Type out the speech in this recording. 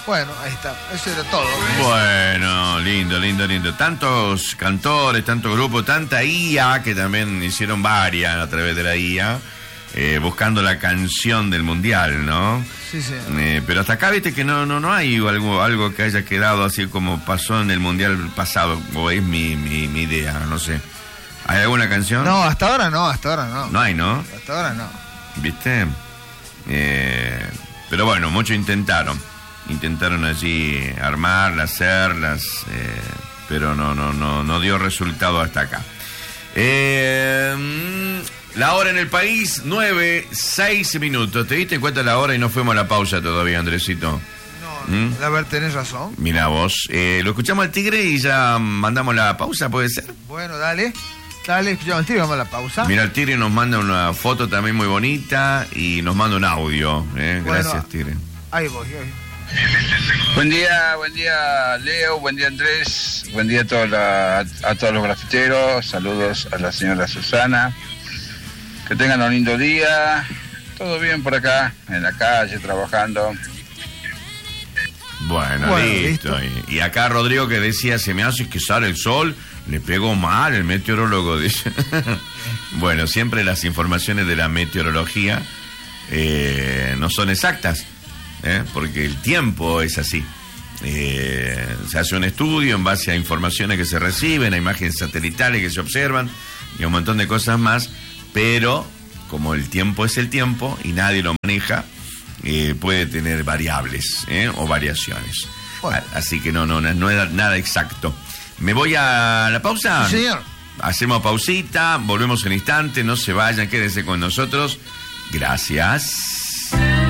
Bueno, ahí está, eso era todo. Bueno, lindo. Tantos cantores, tantos grupos, tanta IA, que también hicieron varias a través de la IA, buscando la canción del Mundial, ¿no? Sí. Pero hasta acá, viste que no hay algo que haya quedado así como pasó en el Mundial pasado, o es mi idea, no sé. ¿Hay alguna canción? No, hasta ahora no. No hay, ¿no? Hasta ahora no. ¿Viste? Pero bueno, muchos intentaron allí armarlas, hacerlas, pero no dio resultado hasta acá. La hora en el país, 9:06. ¿Te diste cuenta la hora y no fuimos a la pausa todavía, Andresito? No, a ver, tenés razón. Mira vos, lo escuchamos al Tigre y ya mandamos la pausa, ¿puede ser? Bueno, dale, escuchamos al Tigre, vamos a la pausa. Mira, el Tigre nos manda una foto también muy bonita y nos manda un audio. Bueno, gracias, Tigre. Ahí voy. Buen día Leo, buen día Andrés, buen día a todos los grafiteros, saludos a la señora Susana, que tengan un lindo día, todo bien por acá, en la calle, trabajando. Bueno, listo. Y acá Rodrigo que decía, se me hace que sale el sol, le pegó mal el meteorólogo, dice. Bueno, siempre las informaciones de la meteorología no son exactas. Porque el tiempo es así. Se hace un estudio en base a informaciones que se reciben, a imágenes satelitales que se observan y a un montón de cosas más, pero como el tiempo es el tiempo y nadie lo maneja, puede tener variables o variaciones. Bueno. Así que no es nada exacto. ¿Me voy a la pausa? Sí, señor. Hacemos pausita, volvemos en instante, no se vayan, quédense con nosotros. Gracias.